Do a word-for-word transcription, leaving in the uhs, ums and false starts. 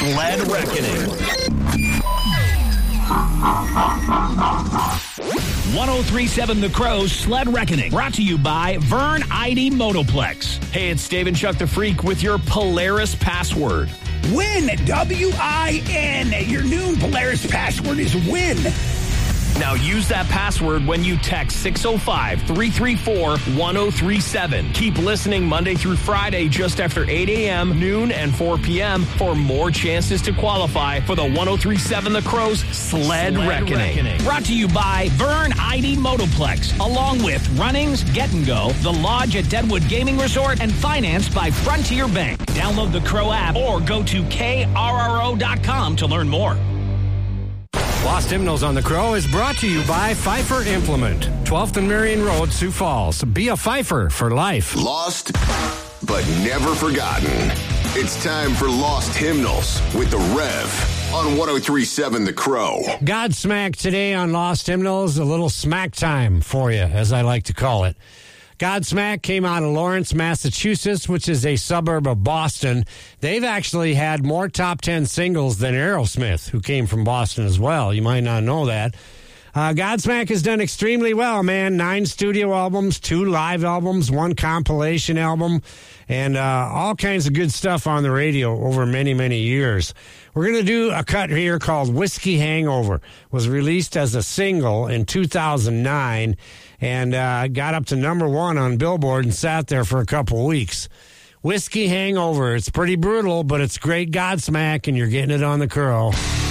Sled Reckoning. one oh three point seven The Crow's Sled Reckoning, brought to you by Vern I D Motoplex. Hey, it's Dave and Chuck the Freak with your Polaris password. WIN, W I N. Your new Polaris password is WIN. Now use that password when you text six oh five, three three four, one oh three seven. Keep listening Monday through Friday just after eight a.m., noon, and four p.m. for more chances to qualify for the one oh three point seven The Crow's Sled, Sled Reckoning. Reckoning. Brought to you by Vern I D Motoplex, along with Runnings, Get and Go, The Lodge at Deadwood Gaming Resort, and financed by Frontier Bank. Download the Crow app or go to K R R O dot com to learn more. Lost Hymnals on the Crow is brought to you by Pfeiffer Implement, twelfth and Marion Road, Sioux Falls. Be a Pfeiffer for life. Lost, but never forgotten. It's time for Lost Hymnals with the Rev on one oh three point seven The Crow. Godsmack today on Lost Hymnals, a little smack time for you, as I like to call it. Godsmack came out of Lawrence, Massachusetts, which is a suburb of Boston. They've actually had more top ten singles than Aerosmith, who came from Boston as well. You might not know that. Uh, Godsmack has done extremely well, man. Nine studio albums, two live albums, one compilation album, and uh, all kinds of good stuff on the radio over many, many years. We're going to do a cut here called Whiskey Hangover. It was released as a single in two thousand nine and uh, got up to number one on Billboard and sat there for a couple weeks. Whiskey Hangover. It's pretty brutal, but it's great Godsmack, and you're getting it on the Crow.